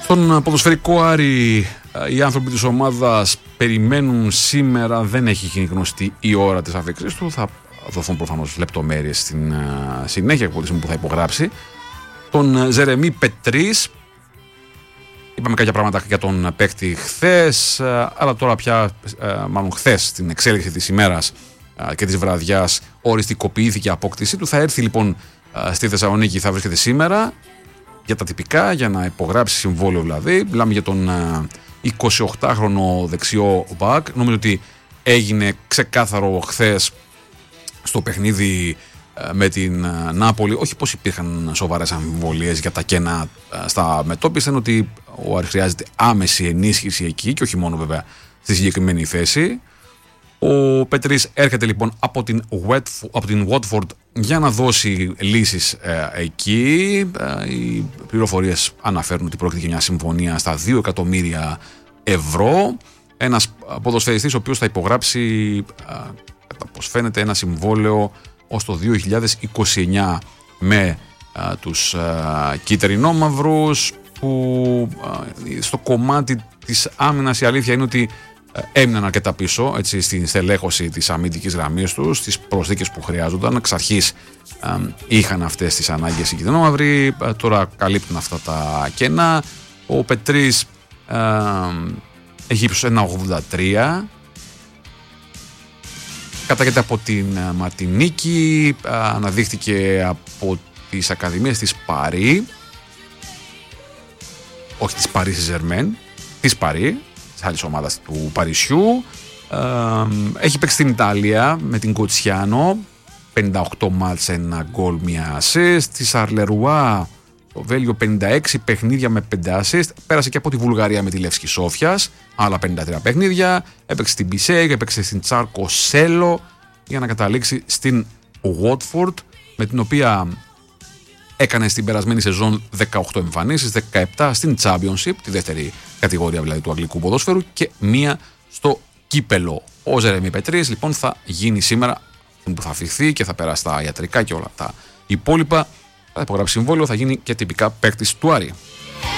Στον ποδοσφαιρικό Άρη, οι άνθρωποι της ομάδας περιμένουν σήμερα, δεν έχει γίνει γνωστή η ώρα της αφήξης του. Θα δοθούν προφανώς λεπτομέρειες στην συνέχεια από τη στιγμή που θα υπογράψει. Τον Ζερεμί Πετρίς, είπαμε κάποια πράγματα για τον παίκτη χθες, αλλά τώρα πια, μάλλον χθες, στην εξέλιξη της ημέρας και της βραδιάς, οριστικοποιήθηκε η απόκτησή του. Θα έρθει λοιπόν στη Θεσσαλονίκη, θα βρίσκεται σήμερα για τα τυπικά, για να υπογράψει συμβόλαιο δηλαδή. Μιλάμε για τον 28χρονο δεξιό μπακ. Νομίζω ότι έγινε ξεκάθαρο χθες στο παιχνίδι με την Νάπολη, όχι πως υπήρχαν σοβαρές αμφιβολίες για τα κένα στα μετώπισαν, ότι ο Άρης χρειάζεται άμεση ενίσχυση εκεί και όχι μόνο βέβαια στη συγκεκριμένη θέση. Ο Πετρίς έρχεται λοιπόν από την Watford για να δώσει λύσεις εκεί. Οι πληροφορίες αναφέρουν ότι πρόκειται για μια συμφωνία στα 2 εκατομμύρια ευρώ. Ένας ποδοσφαιριστής ο οποίος θα υπογράψει, όπως φαίνεται, ένα συμβόλαιο ως το 2029 με τους κίτρινόμαυρους, που στο κομμάτι της άμυνας η αλήθεια είναι ότι έμειναν αρκετά πίσω, έτσι, στην στελέχωση της αμυντικής γραμμής τους, στις προσθήκες που χρειάζονταν. Εξ αρχής είχαν αυτές τις ανάγκες οι κίτρινόμαυροι, τώρα καλύπτουν αυτά τα κενά. Ο Πετρίς έχει ύψος 1,83, κατάγεται από την Μαρτινίκη, αναδείχθηκε από τις ακαδημίες της Παρί, όχι της Paris Saint-Germain, της Παρί, της άλλης ομάδας του Παρισιού. Έχει παίξει στην Ιταλία με την Κοτσιάνο, 58 μάτς, 1 γκολ, 1 assist. Στη Σαρλερουά, το Βέλγιο, 56 παιχνίδια με 5 assist. Πέρασε και από τη Βουλγαρία με τη Λεύσκη Σόφιας, άλλα 53 παιχνίδια. Έπαιξε στην Μπισέγ, έπαιξε στην Τσάρκο Σέλο, για να καταλήξει στην Watford, με την οποία έκανε στην περασμένη σεζόν 18 εμφανίσεις, 17 στην Championship, τη δεύτερη κατηγορία δηλαδή του αγγλικού ποδόσφαιρου, και 1 στο κύπελο. Ο Ζερεμί Πετρίς λοιπόν θα γίνει σήμερα, που θα αφηχθεί και θα περάσει τα ιατρικά και όλα τα υπόλοιπα. Θα υπογράψει συμβόλαιο, θα γίνει και τυπικά παίκτης του Άρη.